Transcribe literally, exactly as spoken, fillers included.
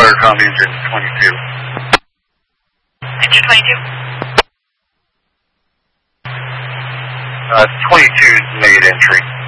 Firecom engine twenty-two. Engine twenty-two? Uh, twenty-two's made entry.